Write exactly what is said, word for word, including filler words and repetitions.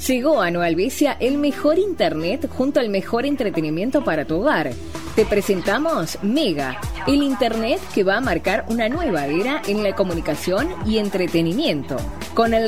Llegó a Nueva Albesia el mejor internet junto al mejor entretenimiento para tu hogar. Te presentamos Mega, el internet que va a marcar una nueva era en la comunicación y entretenimiento. Con el